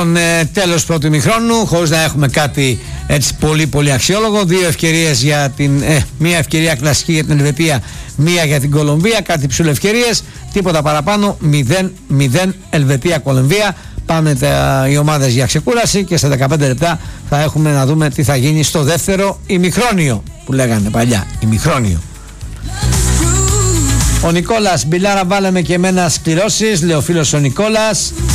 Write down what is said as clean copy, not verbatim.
Τέλος πρώτου ημιχρόνου, χωρίς να έχουμε κάτι έτσι πολύ αξιόλογο. Δύο ευκαιρίες για την μία ευκαιρία κλασική για την Ελβετία, μία για την Κολομβία, κάτι ψηλοευκαιρίες, τίποτα παραπάνω. 0-0 Ελβετία-Κολομβία. Πάνε οι ομάδες για ξεκούραση και στα 15 λεπτά θα έχουμε να δούμε τι θα γίνει στο δεύτερο ημιχρόνιο που λέγανε παλιά, ημιχρόνιο. Ο Νικόλας, Μπιλάρα βάλαμε και εμένα σκληρώσεις, λέει ο φίλος ο Νικόλας.